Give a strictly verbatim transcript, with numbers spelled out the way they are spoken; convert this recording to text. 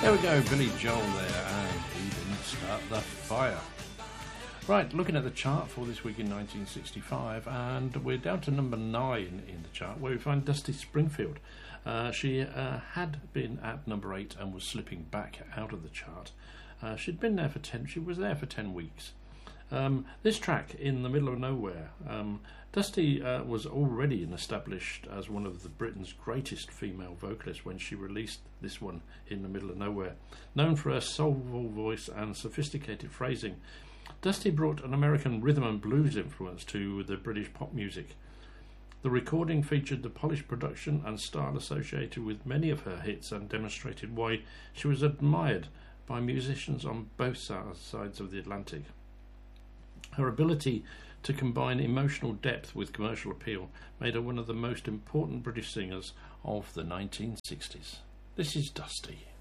There we go, Billy Joel there, and he didn't start the fire. Right, looking at the chart for this week in nineteen sixty-five, and we're down to number nine in the chart, where we find Dusty Springfield. Uh, she uh, had been at number eight and was slipping back out of the chart. Uh, she'd been there for ten. She was there for ten weeks. Um, this track, In the Middle of Nowhere, um, Dusty uh, was already established as one of the Britain's greatest female vocalists when she released this one, In the Middle of Nowhere. Known for her soulful voice and sophisticated phrasing, Dusty brought an American rhythm and blues influence to the British pop music. The recording featured the polished production and style associated with many of her hits and demonstrated why she was admired by musicians on both sides of the Atlantic. Her ability to combine emotional depth with commercial appeal made her one of the most important British singers of the nineteen sixties. This is Dusty.